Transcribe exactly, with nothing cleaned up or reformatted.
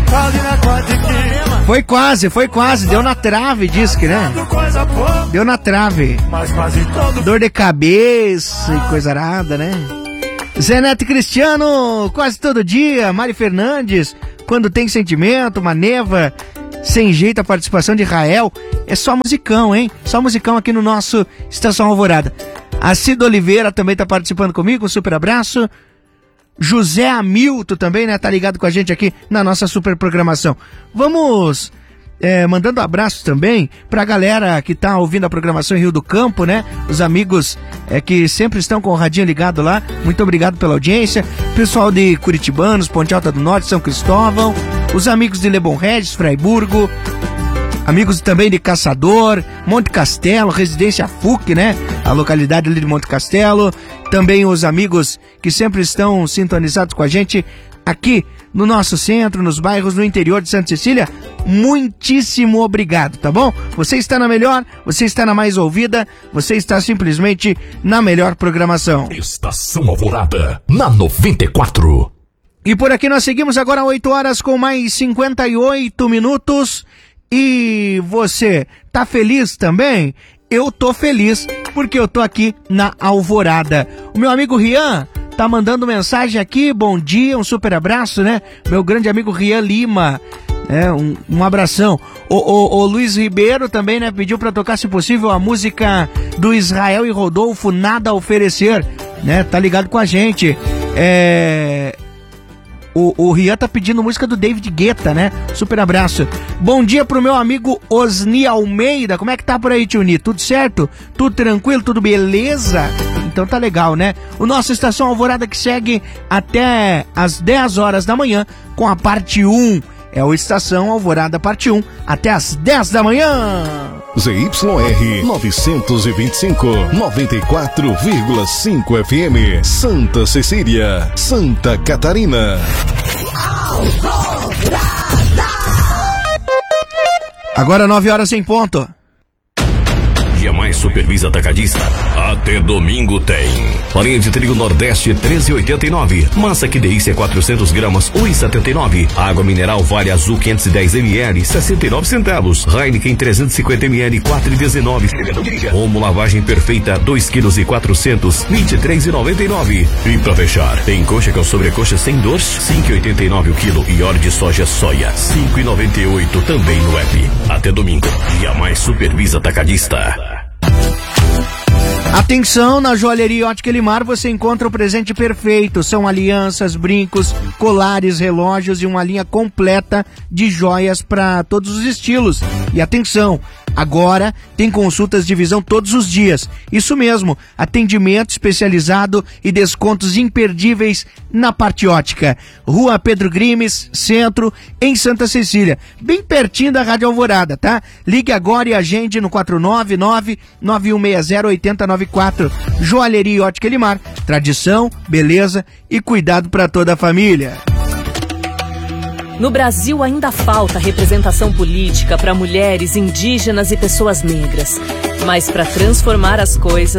Foi quase, foi quase, deu na trave, diz que, né? Deu na trave. Dor de cabeça e coisa arada, né? Zé Neto e Cristiano, quase todo dia. Mari Fernandes, quando tem sentimento, Maneva, sem jeito a participação de Rael. É só musicão, hein? Só musicão aqui no nosso Estação Alvorada. A Cida Oliveira também tá participando comigo, um super abraço. José Hamilton também, né? Tá ligado com a gente aqui na nossa super programação. Vamos é, mandando abraços também pra galera que tá ouvindo a programação em Rio do Campo, né? Os amigos é, que sempre estão com o radinho ligado lá. Muito obrigado pela audiência. Pessoal de Curitibanos, Ponte Alta do Norte, São Cristóvão. Os amigos de Lebon Regis, Fraiburgo. Amigos também de Caçador, Monte Castelo, Residência F U C, né? A localidade ali de Monte Castelo. Também os amigos que sempre estão sintonizados com a gente aqui no nosso centro, nos bairros, no interior de Santa Cecília. Muitíssimo obrigado, tá bom? Você está na melhor, você está na mais ouvida, você está simplesmente na melhor programação. Estação Alvorada, na noventa e quatro. E por aqui nós seguimos agora oito horas com mais cinquenta e oito minutos. E você tá feliz também? Eu tô feliz porque eu tô aqui na Alvorada. O meu amigo Rian tá mandando mensagem aqui, bom dia, um super abraço, né? Meu grande amigo Rian Lima, é, um, um abração. O, o, o Luiz Ribeiro também, né, pediu pra tocar, se possível, a música do Israel e Rodolfo, Nada a Oferecer, né? Tá ligado com a gente. É... O, o Rian tá pedindo música do David Guetta, né? Super abraço. Bom dia pro meu amigo Osni Almeida. Como é que tá por aí, tio Ni? Tudo certo? Tudo tranquilo? Tudo beleza? Então tá legal, né? O nosso Estação Alvorada que segue até as dez horas da manhã com a parte um. É o Estação Alvorada parte um, até as dez da manhã. Z Y R novecentos e vinte e cinco, noventa e quatro vírgula cinco F M, Santa Cecília, Santa Catarina. Agora nove horas em ponto. Dia mais Supervisa Atacadista. Até domingo tem. Farinha de trigo Nordeste treze e oitenta e nove. Massa que delícia quatrocentos gramas um e setenta e nove. Água mineral Vale Azul quinhentos e dez mililitros sessenta e nove centavos. Heineken trezentos e cinquenta mililitros quatro e dezenove. Omo lavagem perfeita dois quilos e quatrocentos vinte e três e noventa e nove. E pra fechar, tem coxa com sobrecoxa sem dor cinco e oitenta e nove o quilo e óleo de soja soia cinco e noventa e oito também no app. Até domingo. Dia mais Supervisa Atacadista. Atenção, na Joalheria Ótica Elimar você encontra o presente perfeito. São alianças, brincos, colares, relógios e uma linha completa de joias para todos os estilos. E atenção, agora tem consultas de visão todos os dias. Isso mesmo, atendimento especializado e descontos imperdíveis na parte ótica. Rua Pedro Grimes, Centro, em Santa Cecília, bem pertinho da Rádio Alvorada, tá? Ligue agora e agende no quatro nove nove, nove um seis zero, oito zero nove quatro. Joalheria Ótica Elimar, tradição, beleza e cuidado para toda a família. No Brasil ainda falta representação política para mulheres, indígenas e pessoas negras. Mas para transformar as coisas,